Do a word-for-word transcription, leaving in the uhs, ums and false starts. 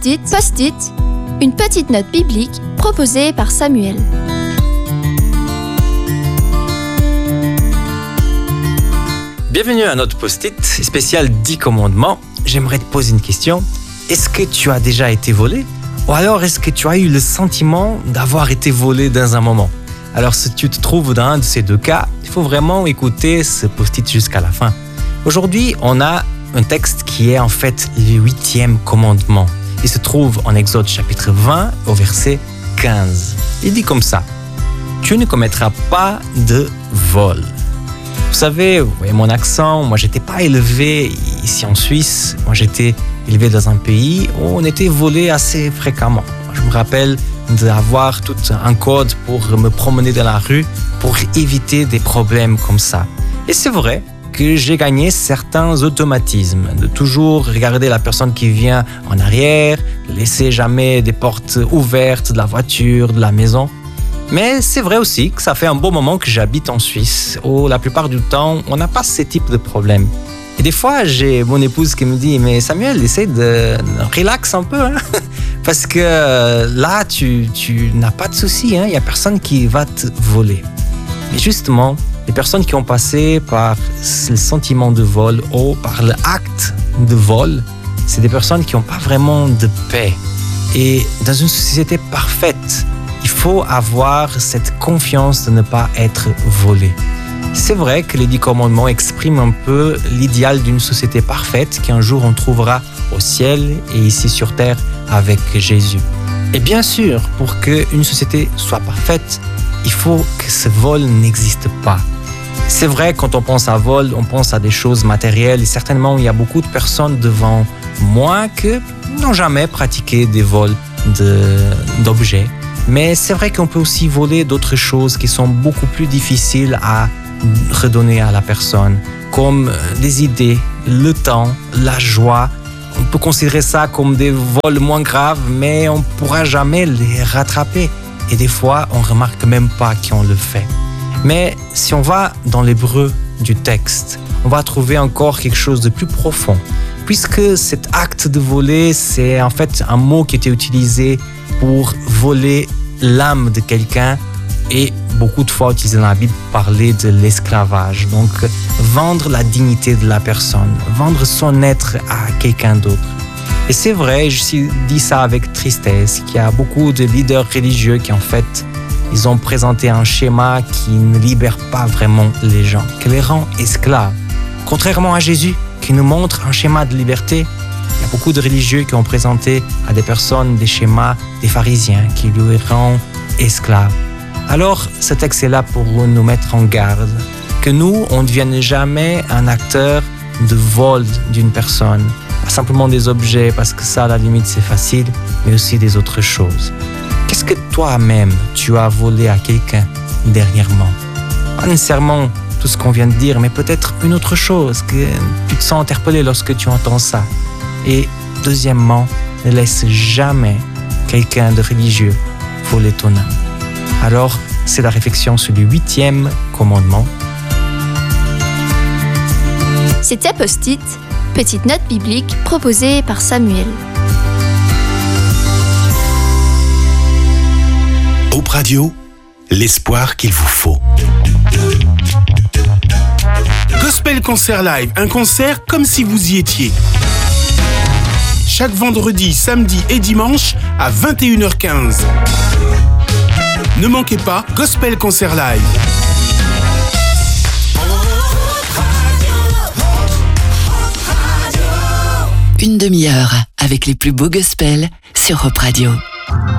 Post-it, Post-it, une petite note biblique proposée par Samuel. Bienvenue à notre Post-it spécial dix commandements. J'aimerais te poser une question. Est-ce que tu as déjà été volé? Ou alors est-ce que tu as eu le sentiment d'avoir été volé dans un moment? Alors si tu te trouves dans un de ces deux cas, il faut vraiment écouter ce Post-it jusqu'à la fin. Aujourd'hui, on a un texte qui est en fait le huitième commandement. Il se trouve en Exode chapitre vingt au verset quinze. Il dit comme ça: tu ne commettras pas de vol. Vous savez, vous voyez mon accent, moi j'étais pas élevé ici en Suisse. Moi j'étais élevé dans un pays où on était volé assez fréquemment. Je me rappelle d'avoir tout un code pour me promener dans la rue pour éviter des problèmes comme ça. Et c'est vrai que j'ai gagné certains automatismes, de toujours regarder la personne qui vient en arrière, de laisser jamais des portes ouvertes de la voiture, de la maison. Mais c'est vrai aussi que ça fait un bon moment que j'habite en Suisse, où la plupart du temps, on n'a pas ce type de problème. Et des fois, j'ai mon épouse qui me dit « Mais Samuel, essaie de relax un peu, hein? Parce que là, tu, tu n'as pas de soucis, hein? Il n'y a personne qui va te voler. » Mais justement, les personnes qui ont passé par le sentiment de vol ou par l'acte de vol, c'est des personnes qui n'ont pas vraiment de paix. Et dans une société parfaite, il faut avoir cette confiance de ne pas être volé. C'est vrai que les dix commandements expriment un peu l'idéal d'une société parfaite qu'un jour on trouvera au ciel et ici sur terre avec Jésus. Et bien sûr, pour qu'une société soit parfaite, il faut que ce vol n'existe pas. C'est vrai, quand on pense à vol, on pense à des choses matérielles et certainement il y a beaucoup de personnes devant moi qui n'ont jamais pratiqué des vols de, d'objets. Mais c'est vrai qu'on peut aussi voler d'autres choses qui sont beaucoup plus difficiles à redonner à la personne, comme des idées, le temps, la joie. On peut considérer ça comme des vols moins graves, mais on ne pourra jamais les rattraper. Et des fois, on ne remarque même pas qu'on le fait. Mais si on va dans l'hébreu du texte, on va trouver encore quelque chose de plus profond. Puisque cet acte de voler, c'est en fait un mot qui était utilisé pour voler l'âme de quelqu'un et beaucoup de fois utilisé dans la Bible pour parler de l'esclavage. Donc, vendre la dignité de la personne, vendre son être à quelqu'un d'autre. Et c'est vrai, je dis ça avec tristesse, qu'il y a beaucoup de leaders religieux qui en fait, ils ont présenté un schéma qui ne libère pas vraiment les gens, qui les rend esclaves. Contrairement à Jésus, qui nous montre un schéma de liberté, il y a beaucoup de religieux qui ont présenté à des personnes des schémas des pharisiens qui lui rendent esclaves. Alors, ce texte est là pour nous mettre en garde, que nous, on ne devienne jamais un acteur de vol d'une personne, pas simplement des objets, parce que ça, à la limite, c'est facile, mais aussi des autres choses. Qu'est-ce que toi-même, tu as volé à quelqu'un dernièrement? Pas nécessairement tout ce qu'on vient de dire, mais peut-être une autre chose, que tu te sens interpellé lorsque tu entends ça. Et deuxièmement, ne laisse jamais quelqu'un de religieux voler ton âme. Alors, c'est la réflexion sur le huitième commandement. C'était Post-it, petite note biblique proposée par Samuel. Hope Radio, l'espoir qu'il vous faut. Gospel Concert Live, un concert comme si vous y étiez. Chaque vendredi, samedi et dimanche à vingt et une heures quinze. Ne manquez pas Gospel Concert Live. Une demi-heure avec les plus beaux gospels sur Hope Radio.